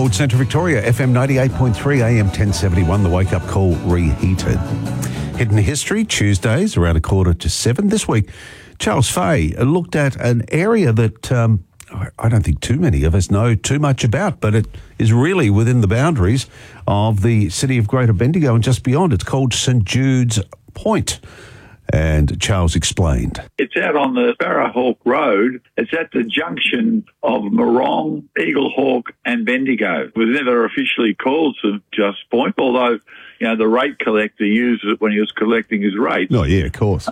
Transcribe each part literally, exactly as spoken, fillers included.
Gold Centre Victoria, F M ninety-eight point three, A M ten seventy-one, the wake-up call reheated. Hidden History, Tuesdays, around a quarter to seven. This week, Charles Fay looked at an area that um, I don't think too many of us know too much about, but it is really within the boundaries of the city of Greater Bendigo and just beyond. It's called St Jude's Point. And Charles explained. It's out on the Sparrowhawk Road. It's at the junction of Morong, Eaglehawk and Bendigo. It was never officially called St Just Point, although, you know, the rate collector used it when he was collecting his rates. Oh, yeah, of course.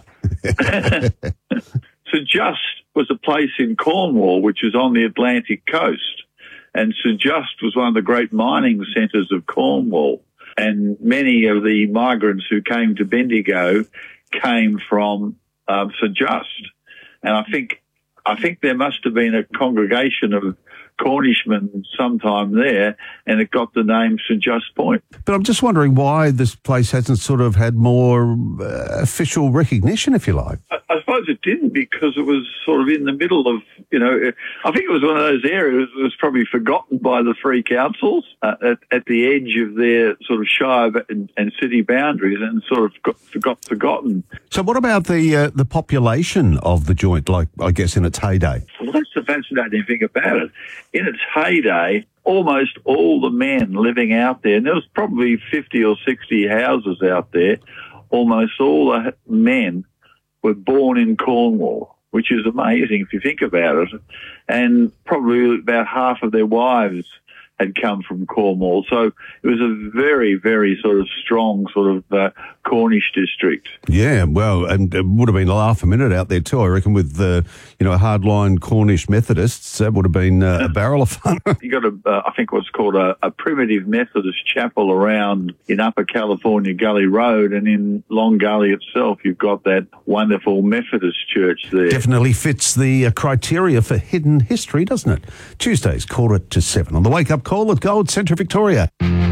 St Just was a place in Cornwall, which is on the Atlantic coast. And St Just was one of the great mining centres of Cornwall. And many of the migrants who came to Bendigo came from um, St Just, and I think I think there must have been a congregation of Cornishmen sometime there, and it got the name St Just Point. But I'm just wondering why this place hasn't sort of had more uh, official recognition, if you like. I, I suppose it didn't because it was sort of in the middle of, you know, I think it was one of those areas that was probably forgotten by the three councils uh, at, at the edge of their sort of shire and, and city boundaries, and sort of got, got forgotten. So what about the uh, the population of the joint, like, I guess, in its heyday? Well, that's the fascinating thing about it. In its heyday, almost all the men living out there, and there was probably fifty or sixty houses out there, almost all the men were born in Cornwall, which is amazing if you think about it. And probably about half of their wives had come from Cornwall. So it was a very, very sort of strong sort of uh, Cornish district. Yeah, well, and it would have been a laugh a minute out there too, I reckon, with the, you know, hardline Cornish Methodists. That would have been uh, a barrel of fun. You got a, uh, I think what's called a, a primitive Methodist chapel around in Upper California Gully Road, and in Long Gully itself you've got that wonderful Methodist church there. Definitely fits the uh, criteria for hidden history, doesn't it? Tuesdays, quarter to seven on the Wake Up Call at Gold Centre Victoria.